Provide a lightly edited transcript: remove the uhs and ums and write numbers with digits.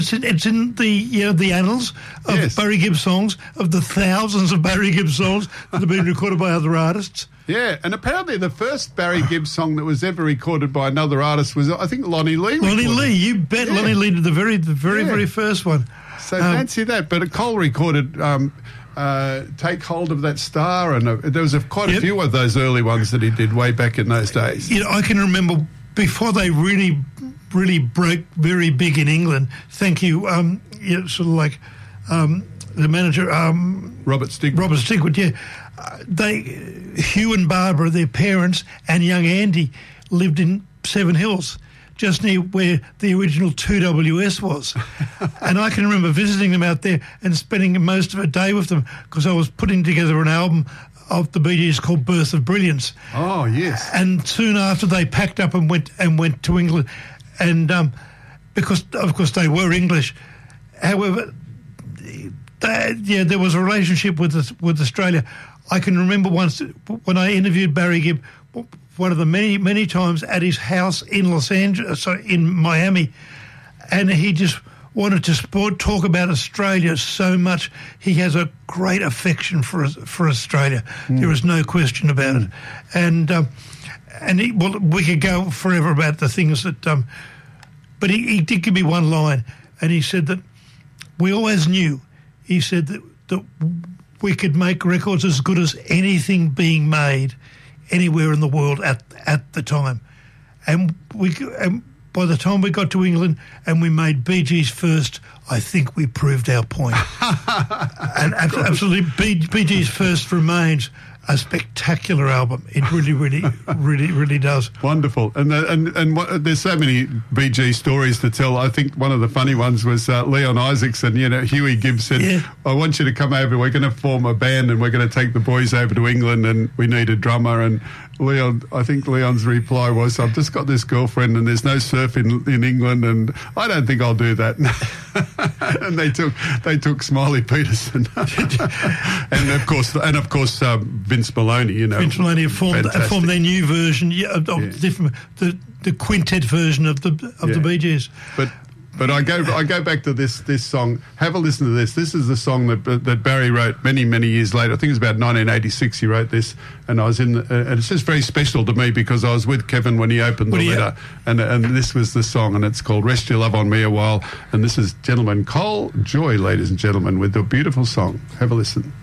It's in the annals of Barry Gibb songs, of the thousands of Barry Gibb songs that have been recorded by other artists. Yeah, and apparently the first Barry Gibb song that was ever recorded by another artist was, I think, Lonnie Lee. Lonnie Lee, you bet. Yeah. Lonnie Lee did the very first one. So fancy that. But Cole recorded Take Hold of That Star, and there was quite a few of those early ones that he did way back in those days. I can remember before they really broke very big in England. Thank you. Sort of like the manager, Robert Stigwood. Yeah, Hugh and Barbara, their parents, and young Andy lived in Seven Hills, just near where the original 2WS was. And I can remember visiting them out there and spending most of a day with them because I was putting together an album of the Bee Gees called Birth of Brilliance. Oh, yes. And soon after they packed up and went to England, and because of course they were English. However, there was a relationship with Australia. I can remember once when I interviewed Barry Gibb, one of the many times at his house in in Miami, and he just wanted to talk about Australia so much. He has a great affection for Australia. There is no question about it. And we could go forever about the things that. But he did give me one line, and he said that we always knew. He said that we could make records as good as anything being made anywhere in the world at the time, and by the time we got to England and we made Bee Gees first, I think we proved our point. And absolutely, Bee Gees First remains a spectacular album. It really does. Wonderful. And there's so many Bee Gees stories to tell. I think one of the funny ones was Leon Isaacson. Huey Gibbs said, I want you to come over. We're going to form a band and we're going to take the boys over to England and we need a drummer. And I think Leon's reply was, I've just got this girlfriend and there's no surf in England and I don't think I'll do that. And they took Smiley Peterson. and of course Vince Maloney, Vince Maloney formed their new version the quintet version of the Bee Gees. But I go back to this song. Have a listen to this. This is the song that Barry wrote many years later. I think it was about 1986 he wrote this, and I was and it's just very special to me because I was with Kevin when he opened the letter, and this was the song, and it's called Rest Your Love on Me a While, and this is Gentleman Cole Joy, ladies and gentlemen, with the beautiful song. Have a listen.